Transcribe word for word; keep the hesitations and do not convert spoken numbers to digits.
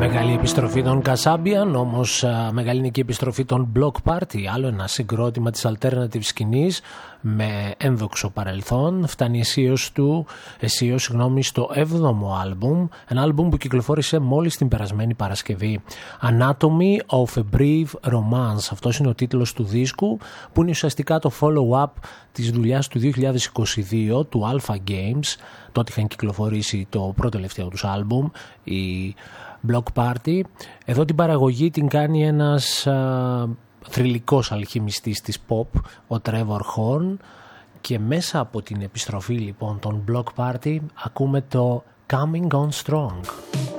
Μεγάλη επιστροφή των Kasabian, όμως μεγάλη είναι και η επιστροφή των Block Party, άλλο ένα συγκρότημα της alternative σκηνής με ένδοξο παρελθόν. Φτάνει αισίως του, αισίως συγγνώμη, στο έβδομο άλμπουμ, ένα άλμπουμ που κυκλοφόρησε μόλις την περασμένη Παρασκευή. Anatomy of a Brief Romance, αυτός είναι ο τίτλος του δίσκου, που είναι ουσιαστικά το follow-up της δουλειάς του δύο χιλιάδες είκοσι δύο του Alpha Games. Τότε είχαν κυκλοφορήσει το πρώτο τελευταίο τους άλμπουμ, η Block Party. Εδώ την παραγωγή την κάνει ένας α, θρυλικός αλχημιστής της pop, ο Trevor Horn, και μέσα από την επιστροφή λοιπόν των Block Party ακούμε το Coming On Strong.